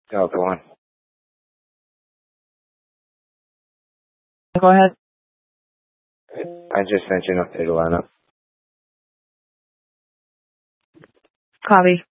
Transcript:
Oh, go on. Go ahead. I just sent you an updated lineup. Copy.